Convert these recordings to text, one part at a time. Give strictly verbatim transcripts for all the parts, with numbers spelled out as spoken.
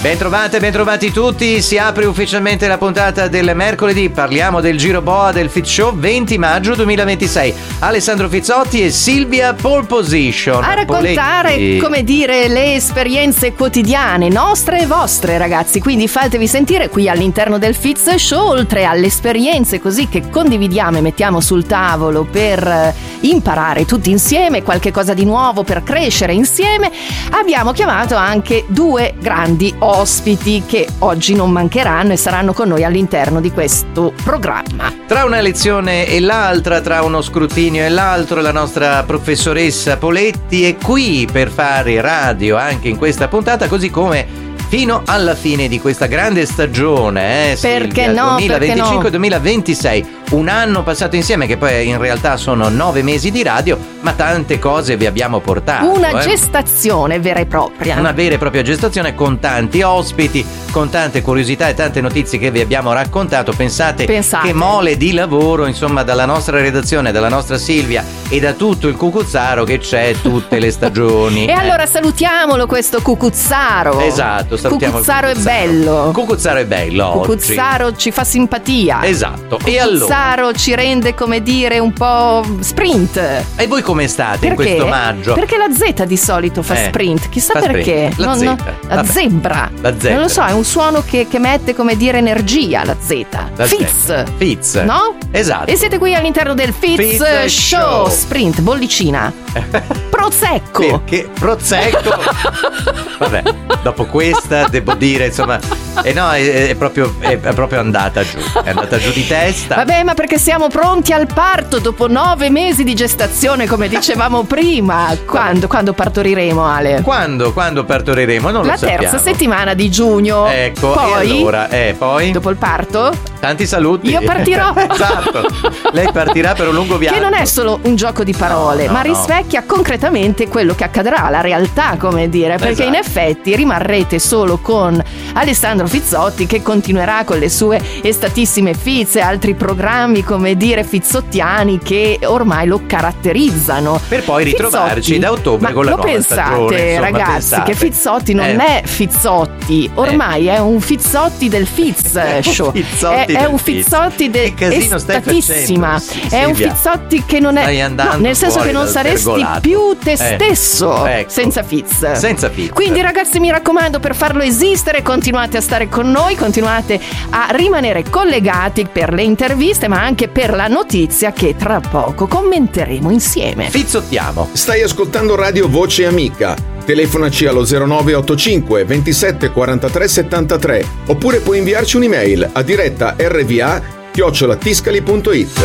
Bentrovate, bentrovati tutti, si apre ufficialmente la puntata del mercoledì, parliamo del Giro Boa del Fitz Show venti maggio duemilaventisei. Alessandro Fizzotti e Silvia Pole Position. A raccontare, Poletti. come dire, le esperienze quotidiane, nostre e vostre ragazzi, quindi fatevi sentire qui all'interno del Fitz Show, oltre alle esperienze così che condividiamo e mettiamo sul tavolo per imparare tutti insieme qualche cosa di nuovo, per crescere insieme, abbiamo chiamato anche due grandi ospiti che oggi non mancheranno e saranno con noi all'interno di questo programma. Tra una lezione e l'altra, tra uno scrutinio e l'altro, la nostra professoressa Poletti è qui per fare radio anche in questa puntata, così come fino alla fine di questa grande stagione, eh, perché Silvia, no, duemilaventicinque duemilaventisei, un anno passato insieme, che poi in realtà sono nove mesi di radio, ma tante cose vi abbiamo portato. Una eh. gestazione vera e propria. Una vera e propria gestazione, con tanti ospiti, con tante curiosità e tante notizie che vi abbiamo raccontato. Pensate, Pensate. che mole di lavoro, insomma, dalla nostra redazione, dalla nostra Silvia e da tutto il cucuzzaro che c'è tutte le stagioni. E eh. allora salutiamolo questo cucuzzaro. Esatto, salutiamo Cucuzzaro il è bello. Cucuzzaro è bello Cucuzzaro oggi. ci fa simpatia. Esatto. Cucuzzaro E allora ci rende, come dire, un po' sprint. E voi come state perché? in questo maggio? Perché la Z di solito fa eh, sprint. Chissà fa perché. Sprint. La non, Z. non, la Vabbè. zebra. La zebra. Non lo so, è un suono che, che mette, come dire, energia, la Z. La Fitz. Z. Fitz. No? Esatto. E siete qui all'interno del Fitz, Fitz Show. Show. Sprint, bollicina. Prosecco. Perché? Prosecco. Vabbè, dopo questa devo dire, insomma, eh no, è, è, proprio, è, è proprio andata giù. È andata giù di testa. Vabbè, ma perché siamo pronti al parto dopo nove mesi di gestazione, come dicevamo prima. Quando, quando partoriremo, Ale? Quando? Quando partoriremo? Non La lo sappiamo. La terza settimana di giugno. Ecco, poi, e allora, eh, poi? dopo il parto? Tanti saluti. Io partirò. Esatto. Lei partirà per un lungo viaggio. Che non è solo un gioco di parole, no, no, ma rispecchia no. concretamente quello che accadrà, la realtà, come dire. Perché esatto. in effetti rimarrete solo con Alessandro Fizzotti, che continuerà con le sue estatissime Fizz e altri programmi, come dire, fizzottiani, che ormai lo caratterizzano. Per poi ritrovarci Fizzotti, da ottobre ma con la lo nuova pensate, stagione, insomma, ragazzi, pensate. che Fizzotti non eh. è Fizzotti, ormai eh. è un Fizzotti del Fizz Show. Fizzotti è, del è un Fizz. Fizzotti del estatissima. È un Fizzotti che non è, no, nel senso che non saresti pergolato. più te eh. stesso ecco. senza Fizz. Senza Fizz. Quindi ragazzi, mi raccomando, per farlo esistere continuate a stare con noi, continuate a rimanere collegati per le interviste, ma anche per la notizia che tra poco commenteremo insieme. Fizzottiamo. Stai ascoltando Radio Voce Amica. Telefonaci allo zero nove otto cinque ventisette quarantatré settantatré oppure puoi inviarci un'email a diretta rva chiocciola tiscali punto it.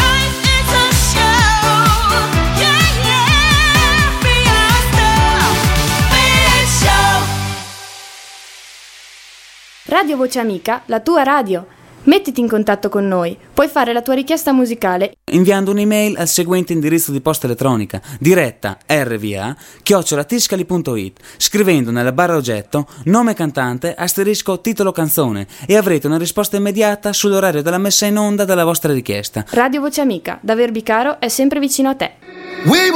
Radio Voce Amica, la tua radio. Mettiti in contatto con noi. Puoi fare la tua richiesta musicale inviando un'email al seguente indirizzo di posta elettronica: diretta rva chiocciola tiscali punto it, scrivendo nella barra oggetto nome cantante asterisco titolo canzone, e avrete una risposta immediata sull'orario della messa in onda della vostra richiesta. Radio Voce Amica, da Verbicaro è sempre vicino a te. We